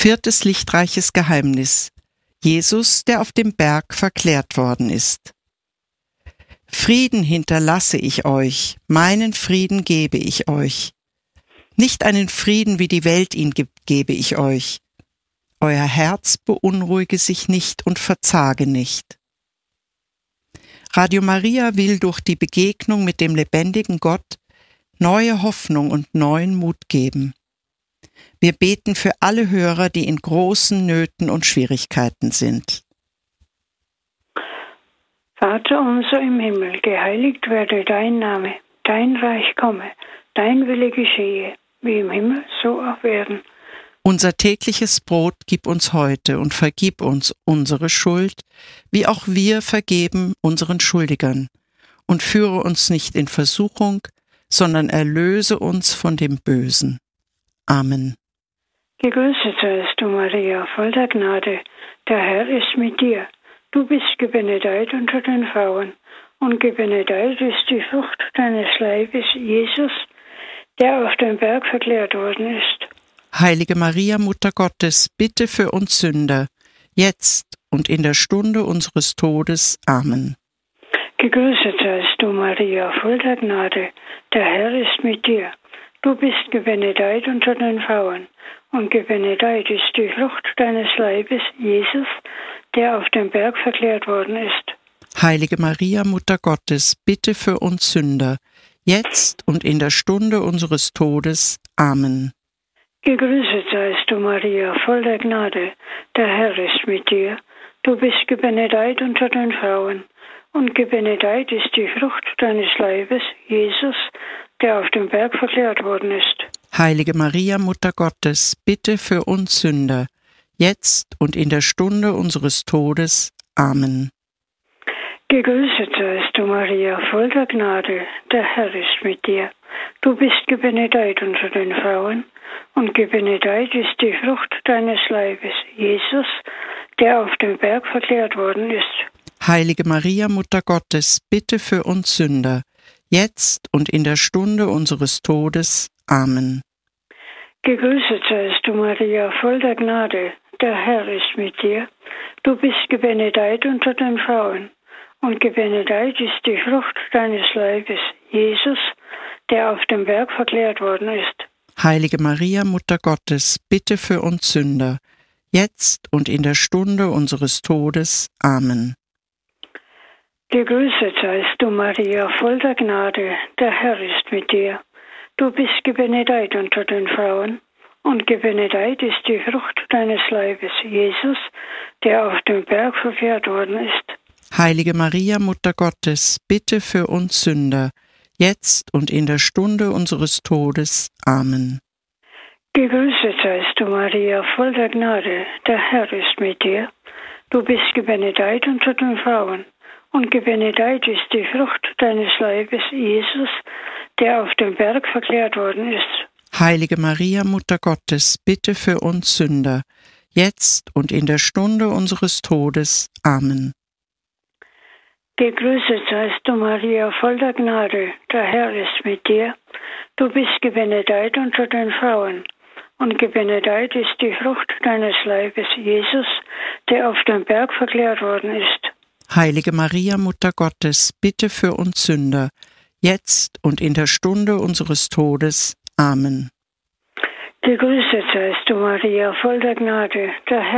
Viertes lichtreiches Geheimnis. Jesus, der auf dem Berg verklärt worden ist. Frieden hinterlasse ich euch, meinen Frieden gebe ich euch. Nicht einen Frieden, wie die Welt ihn gibt, gebe ich euch. Euer Herz beunruhige sich nicht und verzage nicht. Radio Maria will durch die Begegnung mit dem lebendigen Gott neue Hoffnung und neuen Mut geben. Wir beten für alle Hörer, die in großen Nöten und Schwierigkeiten sind. Vater unser im Himmel, geheiligt werde dein Name, dein Reich komme, dein Wille geschehe, wie im Himmel, so auf Erden. Unser tägliches Brot gib uns heute und vergib uns unsere Schuld, wie auch wir vergeben unseren Schuldigern. Und führe uns nicht in Versuchung, sondern erlöse uns von dem Bösen. Amen. Gegrüßet seist du, Maria, voll der Gnade, der Herr ist mit dir. Du bist gebenedeit unter den Frauen, und gebenedeit ist die Frucht deines Leibes, Jesus, der auf dem Berg verklärt worden ist. Heilige Maria, Mutter Gottes, bitte für uns Sünder, jetzt und in der Stunde unseres Todes. Amen. Gegrüßet seist du, Maria, voll der Gnade, der Herr ist mit dir. Du bist gebenedeit unter den Frauen, und gebenedeit ist die Frucht deines Leibes, Jesus, der auf dem Berg verklärt worden ist. Heilige Maria, Mutter Gottes, bitte für uns Sünder, jetzt und in der Stunde unseres Todes. Amen. Gegrüßet seist du, Maria, voll der Gnade, der Herr ist mit dir. Du bist gebenedeit unter den Frauen, und gebenedeit ist die Frucht deines Leibes, Jesus, der auf dem Berg verklärt worden ist. Heilige Maria, Mutter Gottes, bitte für uns Sünder, jetzt und in der Stunde unseres Todes. Amen. Gegrüßet seist du, Maria, voll der Gnade, der Herr ist mit dir. Du bist gebenedeit unter den Frauen, und gebenedeit ist die Frucht deines Leibes, Jesus, der auf dem Berg verklärt worden ist. Heilige Maria, Mutter Gottes, bitte für uns Sünder, jetzt und in der Stunde unseres Todes. Amen. Gegrüßet seist du, Maria, voll der Gnade, der Herr ist mit dir. Du bist gebenedeit unter den Frauen, und gebenedeit ist die Frucht deines Leibes, Jesus, der auf dem Berg verklärt worden ist. Heilige Maria, Mutter Gottes, bitte für uns Sünder, jetzt und in der Stunde unseres Todes. Amen. Gegrüßet seist du, Maria, voll der Gnade, der Herr ist mit dir. Du bist gebenedeit unter den Frauen, und gebenedeit ist die Frucht deines Leibes, Jesus, der auf dem Berg verklärt worden ist. Heilige Maria, Mutter Gottes, bitte für uns Sünder, jetzt und in der Stunde unseres Todes. Amen. Gegrüßet seist du, Maria, voll der Gnade, der Herr ist mit dir. Du bist gebenedeit unter den Frauen, und gebenedeit ist die Frucht deines Leibes, Jesus, der auf dem Berg verklärt worden ist. Heilige Maria, Mutter Gottes, bitte für uns Sünder, jetzt und in der Stunde unseres Todes. Amen. Gegrüßet seist du, Maria, voll der Gnade, der Herr ist mit dir. Du bist gebenedeit unter den Frauen, und gebenedeit ist die Frucht deines Leibes, Jesus, der auf dem Berg verklärt worden ist. Heilige Maria, Mutter Gottes, bitte für uns Sünder, jetzt und in der Stunde unseres Todes. Amen. Gegrüßet seist du, Maria, voll der Gnade, der Herr